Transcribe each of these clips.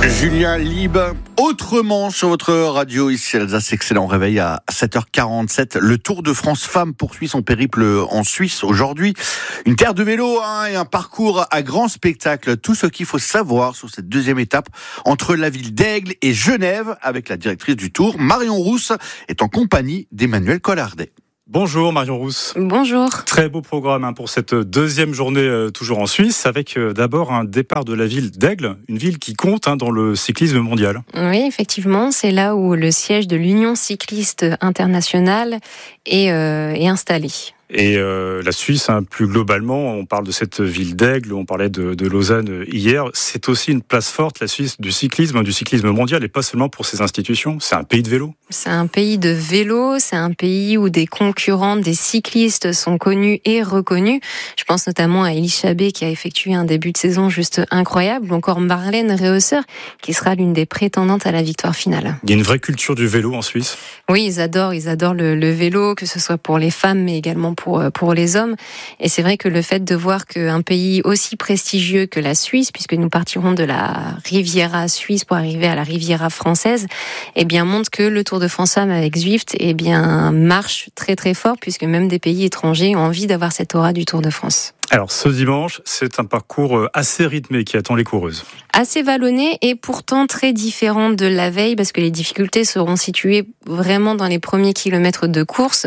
Julien Lib, autrement sur votre radio ici à Alsace, excellent réveil à 7h47. Le Tour de France Femmes poursuit son périple en Suisse aujourd'hui. Une terre de vélo et un parcours à grand spectacle. Tout ce qu'il faut savoir sur cette deuxième étape entre la ville d'Aigle et Genève avec la directrice du Tour, Marion Rousse, est en compagnie d'Emmanuel Collardet. Bonjour Marion Rousse. Bonjour. Très beau programme pour cette deuxième journée toujours en Suisse, avec d'abord un départ de la ville d'Aigle, une ville qui compte dans le cyclisme mondial. Oui, effectivement, c'est là où le siège de l'Union cycliste internationale est installé. Et la Suisse, plus globalement, on parle de cette ville d'Aigle, on parlait de Lausanne hier, c'est aussi une place forte, la Suisse, du cyclisme mondial, et pas seulement pour ses institutions, c'est un pays de vélo. C'est un pays de vélo, c'est un pays où des concurrents, des cyclistes sont connus et reconnus. Je pense notamment à Elie Chabet qui a effectué un début de saison juste incroyable, ou encore Marlène Reusser qui sera l'une des prétendantes à la victoire finale. Il y a une vraie culture du vélo en Suisse. Oui, ils adorent le vélo, que ce soit pour les femmes, mais également pour les hommes. Et c'est vrai que le fait de voir qu'un pays aussi prestigieux que la Suisse, puisque nous partirons de la Riviera suisse pour arriver à la Riviera française, montre que le Tour de France Femmes avec Zwift, marche très très fort, puisque même des pays étrangers ont envie d'avoir cette aura du Tour de France. Alors ce dimanche, c'est un parcours assez rythmé qui attend les coureuses. Assez vallonné et pourtant très différent de la veille, parce que les difficultés seront situées vraiment dans les premiers kilomètres de course.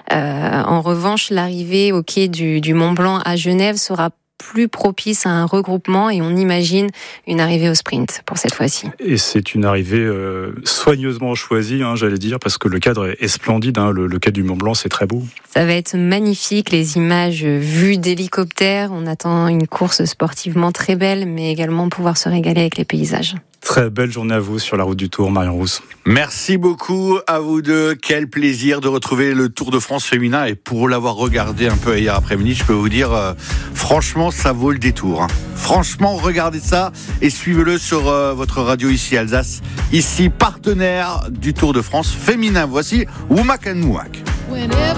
En revanche, l'arrivée au quai du Mont Blanc à Genève sera plus propice à un regroupement et on imagine une arrivée au sprint pour cette fois-ci. Et c'est une arrivée soigneusement choisie, j'allais dire, parce que le cadre est splendide. Le cadre du Mont Blanc, c'est très beau. Ça va être magnifique, les images vues d'hélicoptère. On attend une course sportivement très belle, mais également pouvoir se régaler avec les paysages. Très belle journée à vous sur la route du Tour, Marion Rousse. Merci beaucoup à vous deux. Quel plaisir de retrouver le Tour de France féminin. Et pour l'avoir regardé un peu hier après-midi, je peux vous dire, franchement, ça vaut le détour. Franchement, regardez ça et suivez-le sur votre radio ici Alsace. Ici, partenaire du Tour de France féminin. Voici Woumak and Mouak.